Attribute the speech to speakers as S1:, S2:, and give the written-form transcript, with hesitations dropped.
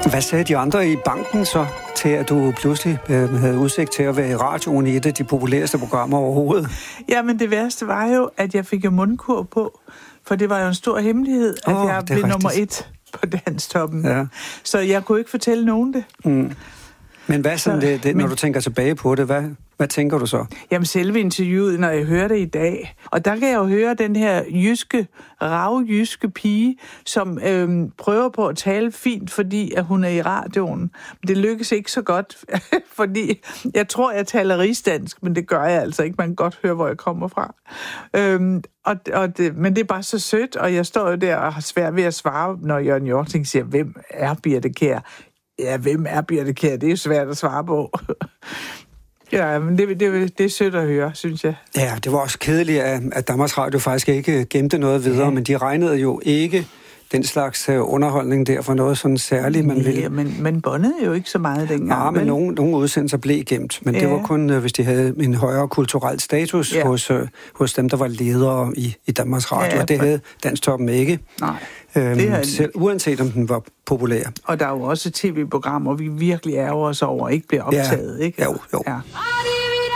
S1: Hvad sagde de andre i banken så til, at du pludselig havde udsigt til at være i radioen i et af de populæreste programmer overhovedet?
S2: Jamen det værste var jo, at jeg fik jo mundkur på, for det var jo en stor hemmelighed, at jeg blev nummer 1 på Danstoppen. Ja. Så jeg kunne ikke fortælle nogen det.
S1: Mm. Men hvad sådan når du tænker tilbage på det, hvad tænker du så?
S2: Jamen selve interviewet, når jeg hører det i dag. Og der kan jeg jo høre den her ravjyske pige, som prøver på at tale fint, fordi at hun er i radioen. Men det lykkes ikke så godt, fordi jeg tror, jeg taler rigsdansk, men det gør jeg altså ikke. Man kan godt høre, hvor jeg kommer fra. Men det er bare så sødt, og jeg står jo der og har svært ved at svare, når Jørgen Hjorting siger, hvem er Birthe Kjær? Ja, hvem er Birthe Kjær? Det er jo svært at svare på. Ja, men det er sødt at høre, synes jeg. Ja,
S1: det var også kedeligt, at Danmarks Radio faktisk ikke gemte noget videre, men de regnede jo ikke den slags underholdning der for noget sådan særligt, man ville.
S2: Ja, men båndede jo ikke så meget dengang.
S1: Ja, men nogle udsendelser blev gemt, men det var kun, hvis de havde en højere kulturel status hos dem, der var ledere i Danmarks Radio, og det havde Danstoppen ikke.
S2: Nej.
S1: Selv uanset om den var populær.
S2: Og der er jo også tv-programmer, vi virkelig ærger os over, ikke bliver optaget, ikke?
S1: Jo.
S2: Ja.